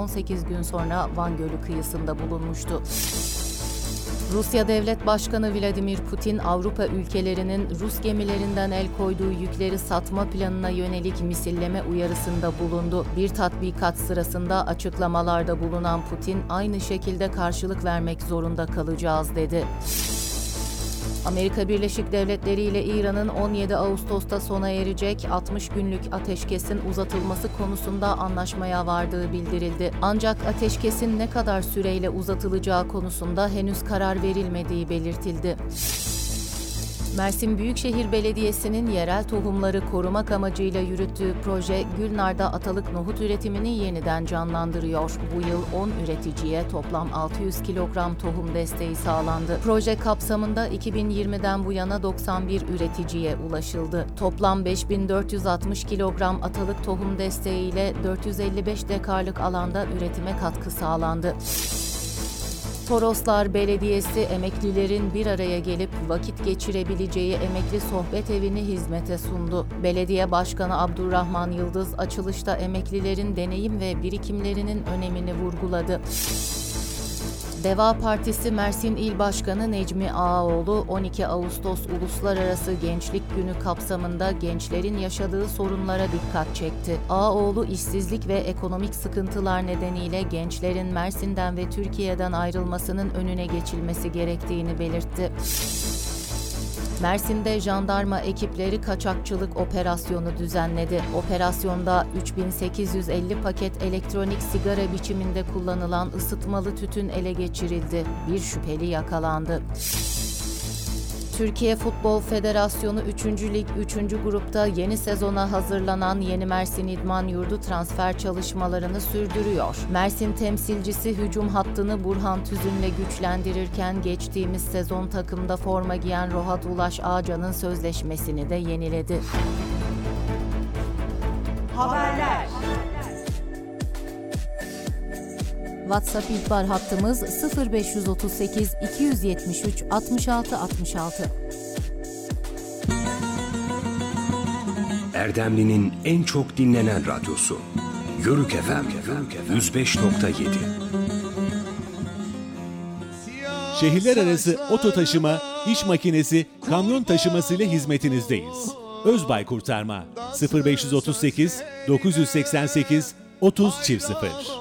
18 gün sonra Van Gölü kıyısında bulunmuştu. Rusya Devlet Başkanı Vladimir Putin, Avrupa ülkelerinin Rus gemilerinden el koyduğu yükleri satma planına yönelik misilleme uyarısında bulundu. Bir tatbikat sırasında açıklamalarda bulunan Putin, aynı şekilde karşılık vermek zorunda kalacağız dedi. Amerika Birleşik Devletleri ile İran'ın 17 Ağustos'ta sona erecek 60 günlük ateşkesin uzatılması konusunda anlaşmaya vardığı bildirildi. Ancak ateşkesin ne kadar süreyle uzatılacağı konusunda henüz karar verilmediği belirtildi. Mersin Büyükşehir Belediyesi'nin yerel tohumları korumak amacıyla yürüttüğü proje, Gülnar'da atalık nohut üretimini yeniden canlandırıyor. Bu yıl 10 üreticiye toplam 600 kilogram tohum desteği sağlandı. Proje kapsamında 2020'den bu yana 91 üreticiye ulaşıldı. Toplam 5460 kilogram atalık tohum desteğiyle 455 dekarlık alanda üretime katkı sağlandı. Toroslar Belediyesi, emeklilerin bir araya gelip vakit geçirebileceği emekli sohbet evini hizmete sundu. Belediye Başkanı Abdurrahman Yıldız, açılışta emeklilerin deneyim ve birikimlerinin önemini vurguladı. Deva Partisi Mersin İl Başkanı Necmi Ağaoğlu, 12 Ağustos Uluslararası Gençlik Günü kapsamında gençlerin yaşadığı sorunlara dikkat çekti. Ağaoğlu, işsizlik ve ekonomik sıkıntılar nedeniyle gençlerin Mersin'den ve Türkiye'den ayrılmasının önüne geçilmesi gerektiğini belirtti. Mersin'de jandarma ekipleri kaçakçılık operasyonu düzenledi. Operasyonda 3850 paket elektronik sigara biçiminde kullanılan ısıtmalı tütün ele geçirildi. Bir şüpheli yakalandı. Türkiye Futbol Federasyonu 3. Lig 3. grupta yeni sezona hazırlanan Yeni Mersin İdman Yurdu transfer çalışmalarını sürdürüyor. Mersin temsilcisi hücum hattını Burhan Tüzün'le güçlendirirken geçtiğimiz sezon takımda forma giyen Rohat Ulaş Ağcan'ın sözleşmesini de yeniledi. Haberler. WhatsApp ihbar hattımız 0538 273 66 66. Erdemli'nin en çok dinlenen radyosu. Yörük FM 105.7. Şehirler arası oto taşıma, iş makinesi, kamyon taşıması ile hizmetinizdeyiz. Özbay Kurtarma 0538 988 30 00.